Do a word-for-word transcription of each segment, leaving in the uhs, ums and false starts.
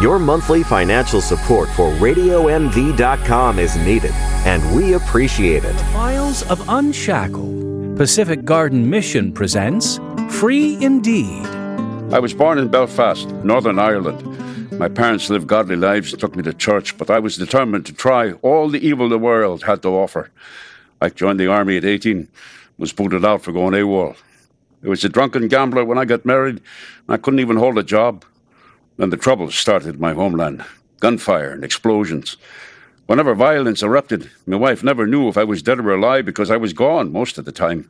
Your monthly financial support for radio m v dot com is needed, and we appreciate it. Files of Unshackled. Pacific Garden Mission presents Free Indeed. I was born in Belfast, Northern Ireland. My parents lived godly lives and took me to church, but I was determined to try all the evil the world had to offer. I joined the army at eighteen, was booted out for going AWOL. I was a drunken gambler when I got married. I couldn't even hold a job. Then the troubles started in my homeland. Gunfire and explosions. Whenever violence erupted, my wife never knew if I was dead or alive because I was gone most of the time.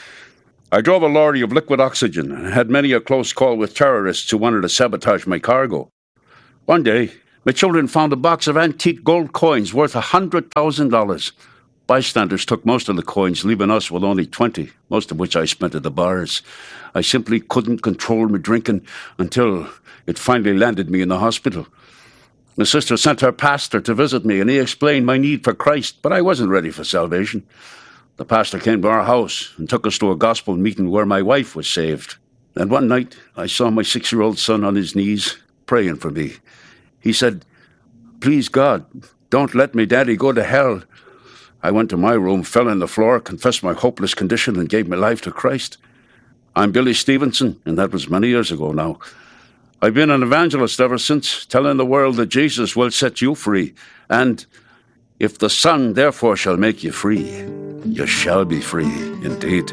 I drove a lorry of liquid oxygen and had many a close call with terrorists who wanted to sabotage my cargo. One day, my children found a box of antique gold coins worth one hundred thousand dollars. Bystanders took most of the coins, leaving us with only twenty, most of which I spent at the bars. I simply couldn't control my drinking until it finally landed me in the hospital. My sister sent her pastor to visit me, and he explained my need for Christ, but I wasn't ready for salvation. The pastor came to our house and took us to a gospel meeting where my wife was saved. And one night, I saw my six-year-old son on his knees praying for me. He said, "Please, God, don't let me daddy go to hell." I went to my room, fell on the floor, confessed my hopeless condition, and gave my life to Christ. I'm Billy Stevenson, and that was many years ago now. I've been an evangelist ever since, telling the world that Jesus will set you free. And if the Son therefore shall make you free, you shall be free indeed.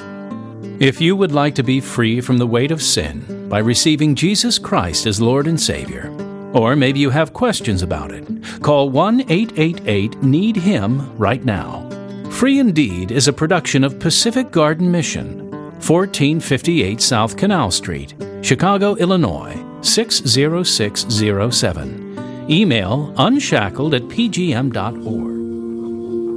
If you would like to be free from the weight of sin by receiving Jesus Christ as Lord and Savior, or maybe you have questions about it, call one eight eight eight need him right now. Free Indeed is a production of Pacific Garden Mission, fourteen fifty-eight South Canal Street, Chicago, Illinois, six zero six zero seven. Email unshackled at p g m dot org.